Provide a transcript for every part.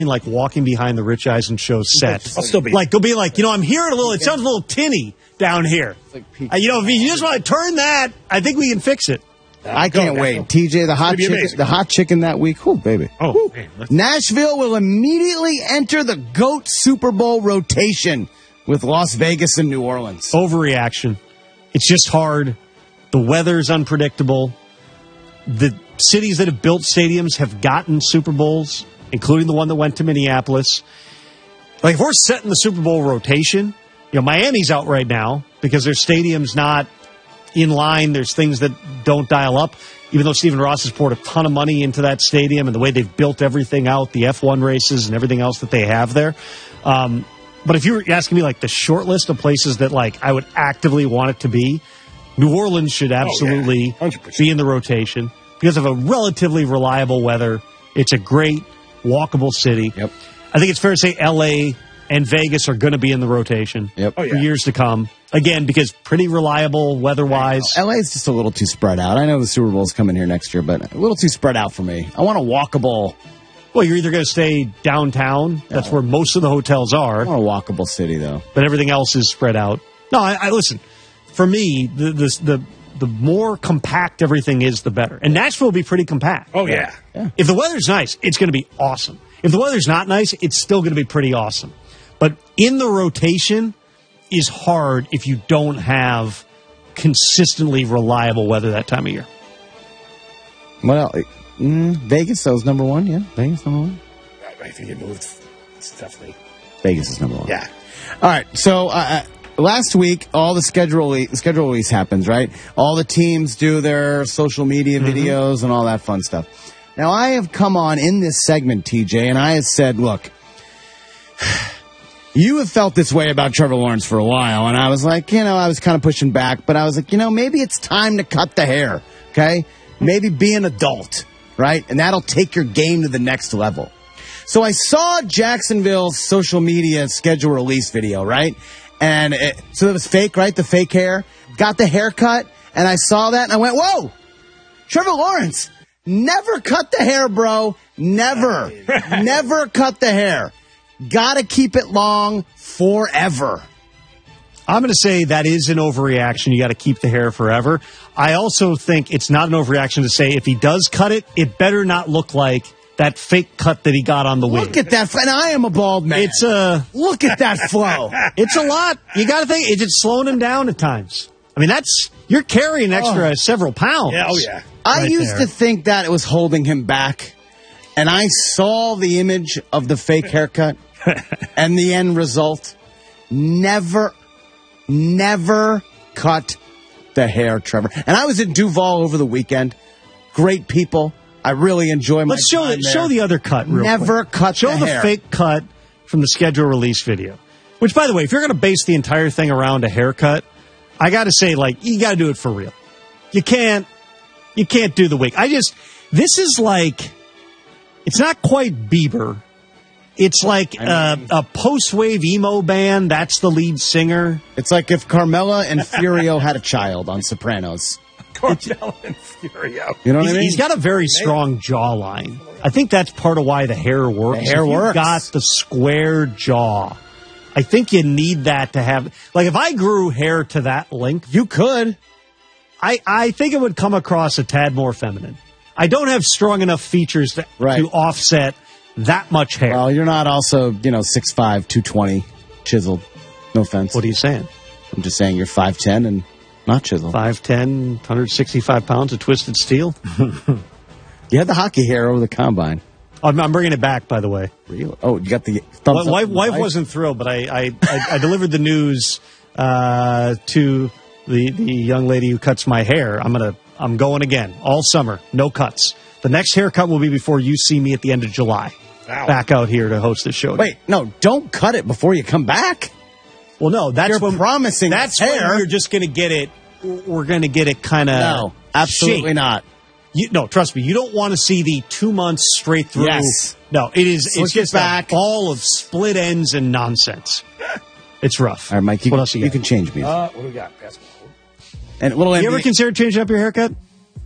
like walking behind the Rich Eisen show set. I'll still be. Like, they'll be like, I'm hearing a little, it sounds a little tinny down here. Like if you just want to turn that, I think we can fix it. I can't wait. TJ, the hot chicken that week. Oh, baby. Oh, man. Nashville will immediately enter the GOAT Super Bowl rotation with Las Vegas and New Orleans. Overreaction. It's just hard. The weather's unpredictable. The cities that have built stadiums have gotten Super Bowls, including the one that went to Minneapolis. Like, if we're setting the Super Bowl rotation, Miami's out right now because their stadium's not in line. There's things that don't dial up, even though Stephen Ross has poured a ton of money into that stadium and the way they've built everything out, the F1 races and everything else that they have there. But if you were asking me, like, the short list of places that, like, I would actively want it to be, New Orleans should absolutely be in the rotation because of a relatively reliable weather. It's a great walkable city. Yep. I think it's fair to say L.A. and Vegas are going to be in the rotation for years to come. Again, because pretty reliable weather-wise. LA is just a little too spread out. I know the Super Bowl's coming here next year, but a little too spread out for me. I want a walkable. Well, you're either going to stay downtown. That's where most of the hotels are. I want a walkable city, though. But everything else is spread out. No, I listen. For me, the more compact everything is, the better. And Nashville will be pretty compact. Oh, yeah. If the weather's nice, it's going to be awesome. If the weather's not nice, it's still going to be pretty awesome. But in the rotation is hard if you don't have consistently reliable weather that time of year. Well, Vegas, that was number one, yeah. Vegas, number one. I think it moved. It's definitely. Vegas is number one. Yeah. All right, so last week, all the schedule release happens, right? All the teams do their social media videos and all that fun stuff. Now, I have come on in this segment, TJ, and I have said, look, you have felt this way about Trevor Lawrence for a while, and I was like, I was kind of pushing back, but I was like, maybe it's time to cut the hair, okay? Maybe be an adult, right? And that'll take your game to the next level. So I saw Jacksonville's social media schedule release video, right? And so it was fake, right? The fake hair. Got the haircut, and I saw that, and I went, whoa, Trevor Lawrence, never cut the hair, bro. Never. Never cut the hair. Gotta keep it long forever. I'm going to say that is an overreaction. You got to keep the hair forever. I also think it's not an overreaction to say if he does cut it, it better not look like that fake cut that he got on the wing. Look at that. And I am a bald man. Look at that flow. It's a lot. You got to think, it's slowing him down at times. I mean, you're carrying extra several pounds. Yeah, oh, yeah. I used to think that it was holding him back, and I saw the image of the fake haircut and the end result. Never cut the hair, Trevor. And I was in Duval over the weekend. Great people. I really enjoy my time there. Show the other cut real Never quick. cut Show the hair. Show the fake cut from the schedule release video. Which, by the way, if you're going to base the entire thing around a haircut, I got to say, you got to do it for real. You can't do the wig. This is like, it's not quite Bieber. It's like a post-wave emo band. That's the lead singer. It's like if Carmela and Furio had a child on Sopranos. Carmela and Furio. You know what I mean? He's got a very strong jawline. I think that's part of why the hair works. The hair works. You've got the square jaw. I think you need that to have... if I grew hair to that length... You could. I think it would come across a tad more feminine. I don't have strong enough features to offset that much hair. Well, you're not also, 6'5", 220, chiseled. No offense. What are you saying? I'm just saying you're 5'10", and not chiseled. 5'10", 165 pounds of twisted steel. You had the hockey hair over the combine. I'm bringing it back, by the way. Really? Oh, you got the thumbs up. Wife wasn't thrilled, but I delivered the news to the young lady who cuts my hair. I'm going again all summer, no cuts. The next haircut will be before you see me at the end of July. Wow. Back out here to host the show. Wait, no, don't cut it before you come back. Well, no, that's you're promising. That's hair. when you're just going to get it. We're going to get it kind of. No, absolutely not. No, trust me. You don't want to see the 2 months straight through. Yes. No, it's just back. a ball of split ends and nonsense. It's rough. All right, Mike. What else you can change me. What do we got? Basketball. And little you ever considered changing up your haircut?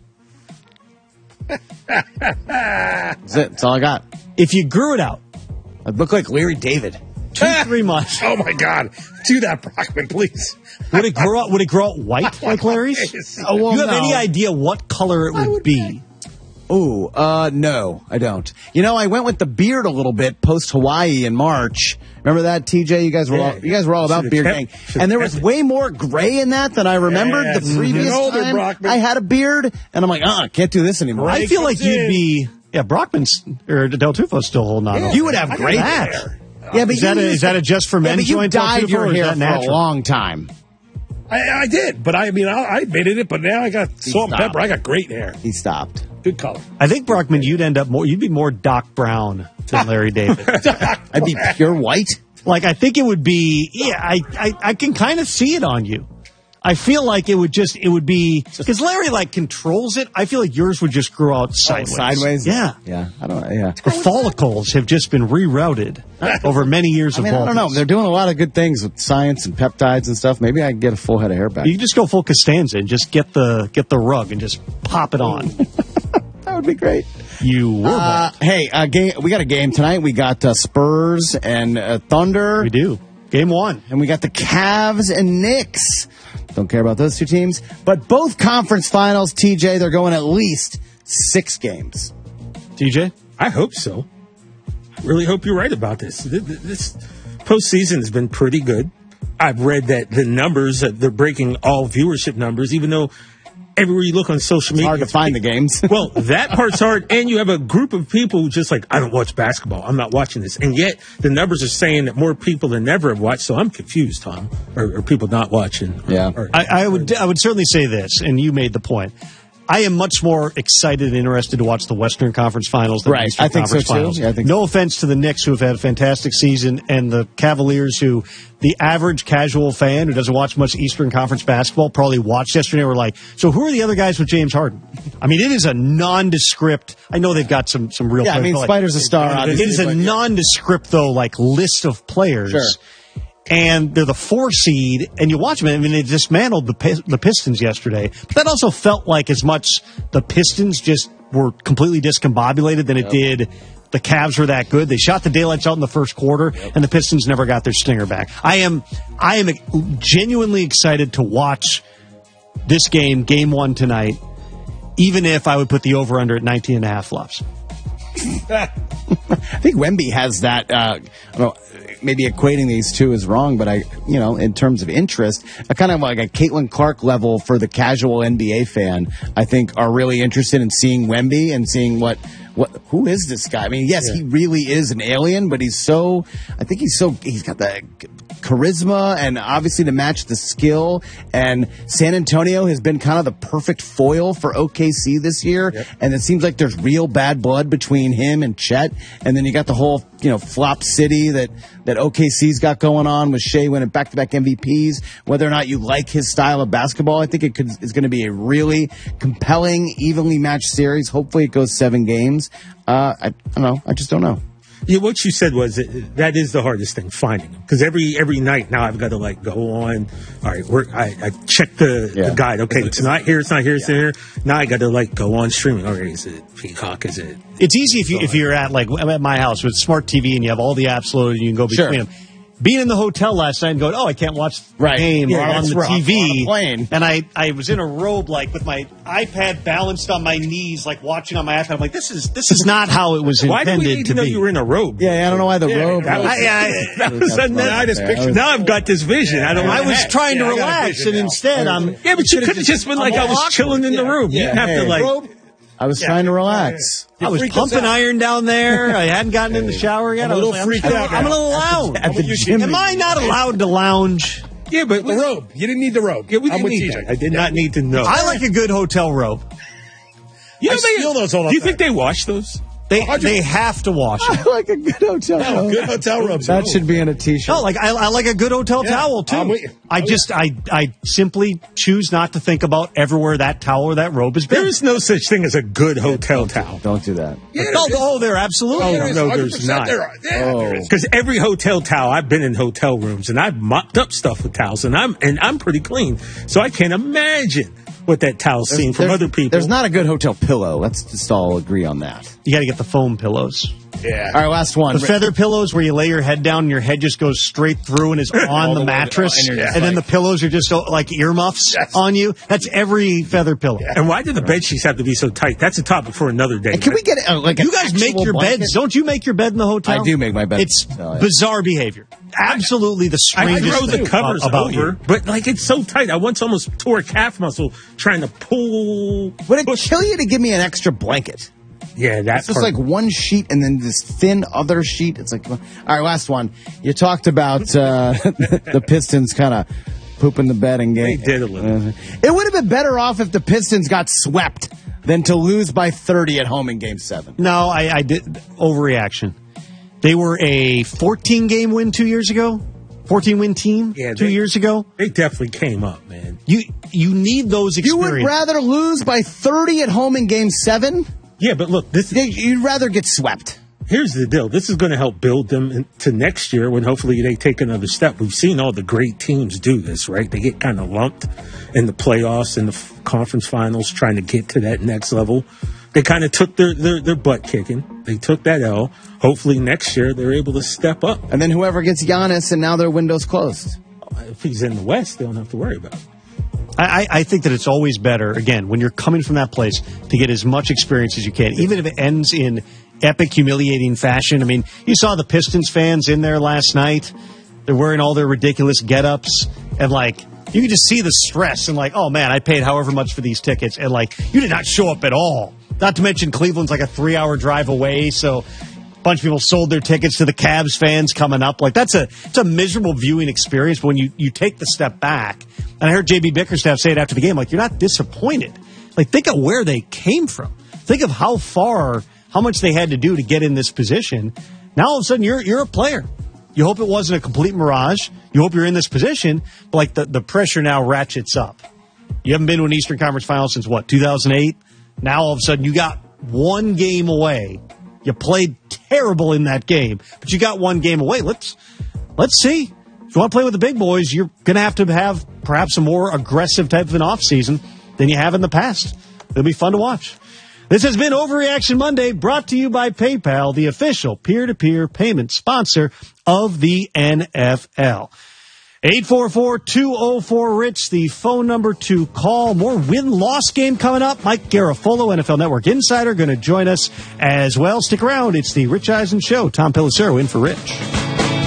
That's it. That's all I got. If you grew it out I look like Larry David. 2-3 months. Oh my God! Do that, Brockman, please. Would it grow out white like Larry's? Oh, well, you have no. any idea what color it would be? Ooh, no, I don't. You know, I went with the beard a little bit post Hawaii in March. Remember that, TJ? You guys were all about beard gang, and there was way more gray in that than I remembered the previous time I had a beard, and I'm like, can't do this anymore. I feel like you'd be. Yeah, Brockman's or Del Tufo's still holding on. Yeah, you would have great hair. Yeah, but is that a just for men joint? You dyed your hair for natural? a long time. I did, but I admitted it. But now I got salt and pepper. I got great hair. He stopped. Good color. I think Brockman, you'd be more Doc Brown than Larry David. I'd be pure white. Like I think it would be. Yeah, I can kind of see it on you. I feel like it would be because Larry like controls it. I feel like yours would just grow out sideways. Sideways? Yeah. Yeah. I don't know. Yeah. The follicles have just been rerouted over many years of I don't know. They're doing a lot of good things with science and peptides and stuff. Maybe I can get a full head of hair back. You can just go full Costanza and just get the rug and just pop it on. That would be great. You were hey, we got a game tonight. We got Spurs and Thunder. We do. Game 1. And we got the Cavs and Knicks. Don't care about those two teams. But both conference finals, TJ, they're going at least 6 games. TJ? I hope so. I really hope you're right about this. This postseason has been pretty good. I've read that the numbers, they're breaking all viewership numbers, even though everywhere you look on social media. It's hard to find the games. Well, that part's hard. And you have a group of people who just like, I don't watch basketball. I'm not watching this. And yet the numbers are saying that more people than ever have watched. So I'm confused, Tom. Or people not watching. I would certainly say this, and you made the point. I am much more excited and interested to watch the Western Conference Finals than the Eastern Conference Finals. Yeah, I think no offense to the Knicks, who have had a fantastic season, and the Cavaliers, who the average casual fan who doesn't watch much Eastern Conference basketball probably watched yesterday and were like, so who are the other guys with James Harden? I mean, it is a nondescript. I know they've got some real players. I mean, Spider's a star. It is a nondescript, though, like list of players. Sure. And they're the 4 seed, and you watch them. I mean, they dismantled the Pistons yesterday. But that also felt like as much the Pistons just were completely discombobulated than it did the Cavs were that good. They shot the daylights out in the first quarter, and the Pistons never got their stinger back. I am genuinely excited to watch this game, Game 1 tonight, even if I would put the over-under at 19.5 lofts. I think Wemby has that. I don't know, maybe equating these two is wrong, but in terms of interest, a kind of like a Caitlin Clark level for the casual NBA fan, I think are really interested in seeing Wemby and seeing who is this guy? I mean, yes, he really is an alien, but he's got the charisma and obviously to match the skill. And San Antonio has been kind of the perfect foil for OKC this year. Yep. And it seems like there's real bad blood between him and Chet. And then you got the whole, flop city that OKC's got going on with Shea winning back-to-back MVPs. Whether or not you like his style of basketball, I think it's going to be a really compelling, evenly matched series. Hopefully it goes 7 games. I don't know. I just don't know. Yeah, what you said was that is the hardest thing, finding them. Because every night now I've got to go on. All right, I check the guide. Okay, it's not here. It's not here. It's here. Now I got to go on streaming. All right, is it Peacock? Is it? It's easy if you're at I'm at my house with smart TV and you have all the apps loaded and you can go between them. Being in the hotel last night and going, I can't watch the game on the TV. On and I was in a robe, with my iPad balanced on my knees, watching on my iPad. I'm like, this is not how it was intended to be. Why do we need to know you were in a robe? Yeah, I don't know why the robe. Now I've got this vision. I was trying to relax, and instead I'm. Yeah, but you could have just been I was chilling in the room. You didn't have to robe. I was trying to relax. I was pumping iron down there. I hadn't gotten in the shower yet. I'm a little freaked out. I'm a little loud. At the gym. Am I not allowed to lounge? Yeah, but the robe. You didn't need the robe. Yeah, we didn't need that. I did not need to know. I like a good hotel robe. I steal those all the time. Do you think they wash those? They have to wash it. I like a good hotel robe. Good hotel robes. That should be in a T-shirt. No, I like a good hotel towel too. I'm with you. I simply choose not to think about everywhere that towel or that robe has been. There is no such thing as a good hotel towel. Don't do that. Yeah, there absolutely. No, there's not. Because every hotel towel, I've been in hotel rooms and I've mopped up stuff with towels, and I'm pretty clean, so I can't imagine what that towel's seen from other people. There's not a good hotel pillow. Let's just all agree on that. You got to get the foam pillows. Yeah. All right, last one. The feather pillows where you lay your head down and your head just goes straight through and is on the mattress. And then the pillows are just like earmuffs on you. That's every feather pillow. Yeah. And why do the bed sheets have to be so tight? That's a topic for another day. And can we get you guys make your beds? Don't you make your bed in the hotel? I do make my bed. It's bizarre behavior. Absolutely the strangest I throw the covers about over, you. but like it's so tight. I once almost tore a calf muscle trying to pull. Would it kill you to give me an extra blanket? Yeah, that's just like one sheet and then this thin other sheet. It's like, all right, last one. You talked about the Pistons kind of pooping the bed in game. They did a little. It would have been better off if the Pistons got swept than to lose by 30 at home in Game 7. No, I did. Overreaction. They were a 14-game win 2 years ago. 14-win team 2 years ago. They definitely came up, man. You need those experiences. You would rather lose by 30 at home in Game 7? Yeah, but look, you'd rather get swept. Here's the deal. This is going to help build them into next year when hopefully they take another step. We've seen all the great teams do this, right? They get kind of lumped in the playoffs and the conference finals trying to get to that next level. They kind of took their butt kicking. They took that L. Hopefully next year they're able to step up. And then whoever gets Giannis and now their window's closed. If he's in the West, they don't have to worry about it. I think that it's always better, again, when you're coming from that place, to get as much experience as you can, even if it ends in epic, humiliating fashion. I mean, you saw the Pistons fans in there last night. They're wearing all their ridiculous get-ups, and, like, you can just see the stress, and, like, oh, man, I paid however much for these tickets, and, like, you did not show up at all. Not to mention Cleveland's like a 3-hour drive away, so a bunch of people sold their tickets to the Cavs fans coming up. Like, it's a miserable viewing experience. But when you take the step back, and I heard J.B. Bickerstaff say it after the game, like, you're not disappointed. Like, think of where they came from. Think of how much they had to do to get in this position. Now, all of a sudden, you're a player. You hope it wasn't a complete mirage. You hope you're in this position, but, like, the pressure now ratchets up. You haven't been to an Eastern Conference Final since, 2008? Now, all of a sudden, you got one game away. You played terrible in that game, but you got one game away. Let's see. If you want to play with the big boys, you're going to have perhaps a more aggressive type of an offseason than you have in the past. It'll be fun to watch. This has been Overreaction Monday, brought to you by PayPal, the official peer-to-peer payment sponsor of the NFL. 844-204-RICH, the phone number to call. More win-loss game coming up. Mike Garafolo, NFL Network Insider, going to join us as well. Stick around. It's the Rich Eisen Show. Tom Pelissero in for Rich.